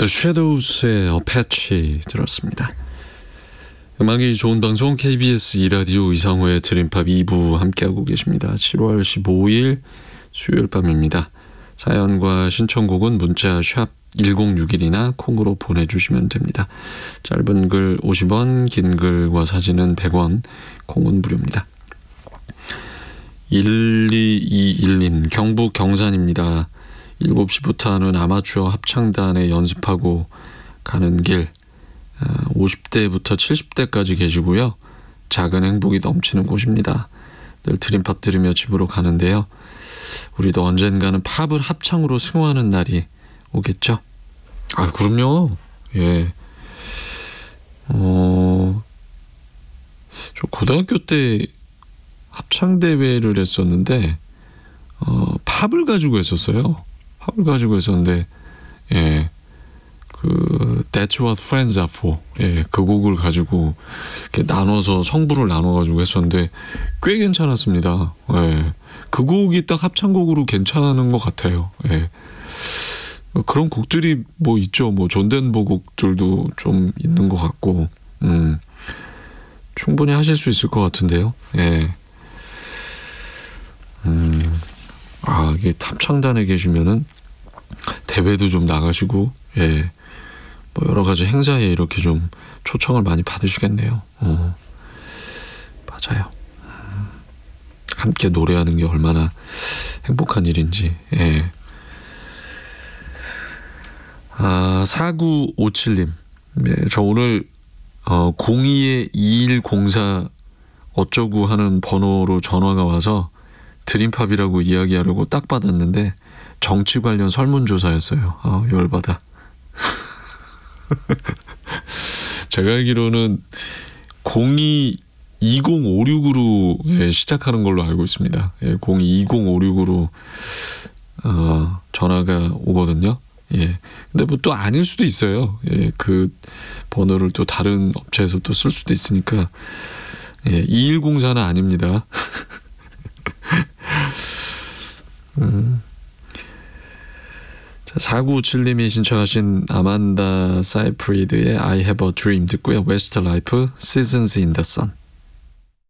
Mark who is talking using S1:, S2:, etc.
S1: The Shadows의 Apache 들었습니다. 음악이 좋은 방송 KBS 2라디오 이상호의 드림팝 2부 함께하고 계십니다. 7월 15일 수요일 밤입니다. 사연과 신청곡은 문자 샵 1061이나 콩으로 보내주시면 됩니다. 짧은 글 50원, 긴 글과 사진은 100원, 콩은 무료입니다. 1221님, 경북 경산입니다. 7시부터 하는 아마추어 합창단에 연습하고 가는 길, 50대부터 70대까지 계시고요. 작은 행복이 넘치는 곳입니다. 늘 드림팝 들으며 집으로 가는데요. 우리도 언젠가는 팝을 합창으로 승화하는 날이 오겠죠? 아, 그럼요. 예. 저 고등학교 때 합창대회를 했었는데, 팝을 가지고 했었어요. 팝을 가지고 했었는데, 예. That's what friends are for. 예, 그 곡을 가지고 이렇게 나눠서 성부를 나눠가지고 했었는데 꽤 괜찮았습니다. 예, 그 곡이 딱 합창곡으로 괜찮은 것 같아요. 예, 그런 곡들이 뭐 있죠. 뭐 존 덴버 곡들도 좀 있는 것 같고, 충분히 하실 수 있을 것 같은데요. 예, 이게 합창단에 계시면은 대회도 좀 나가시고, 예. 뭐 여러 가지 행사에 이렇게 좀 초청을 많이 받으시겠네요. 맞아요. 함께 노래하는 게 얼마나 행복한 일인지. 예. 4957님. 네, 저 오늘 02-2104 어쩌고 하는 번호로 전화가 와서 드림팝이라고 이야기하려고 딱 받았는데 정치 관련 설문조사였어요. 열받아. 제가 알기로는 02-2056으로 시작하는 걸로 알고 있습니다. 02-2056으로 전화가 오거든요. 예. 근데 뭐 또 아닐 수도 있어요. 예. 그 번호를 또 다른 업체에서 또 쓸 수도 있으니까. 예. 2104는 아닙니다. 자, 4957님이 신청하신 아만다 사이프리드의 I Have a Dream 듣고요. 웨스트라이프 Seasons in the Sun.